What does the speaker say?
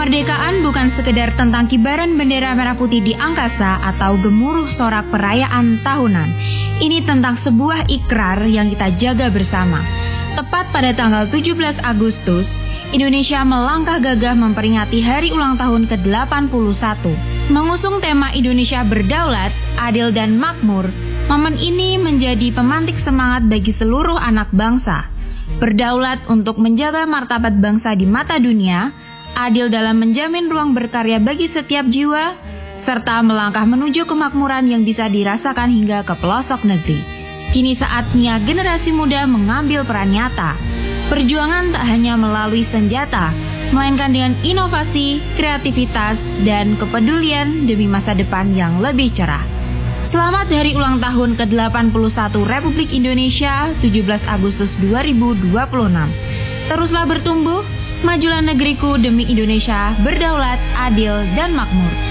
Kemerdekaan bukan sekedar tentang kibaran bendera merah putih di angkasa atau gemuruh sorak perayaan tahunan. Ini tentang sebuah ikrar yang kita jaga bersama. Tepat pada tanggal 17 Agustus, Indonesia melangkah gagah memperingati hari ulang tahun ke-81. Mengusung tema Indonesia berdaulat, adil dan makmur, momen ini menjadi pemantik semangat bagi seluruh anak bangsa. Berdaulat untuk menjaga martabat bangsa di mata dunia, adil dalam menjamin ruang berkarya bagi setiap jiwa, serta melangkah menuju kemakmuran yang bisa dirasakan hingga ke pelosok negeri. Kini saatnya generasi muda mengambil peran nyata. Perjuangan tak hanya melalui senjata, melainkan dengan inovasi, kreativitas, dan kepedulian demi masa depan yang lebih cerah. Selamat Hari Ulang Tahun ke-81 Republik Indonesia 17 Agustus 2026. Teruslah bertumbuh, majulah negeriku demi Indonesia berdaulat, adil, dan makmur.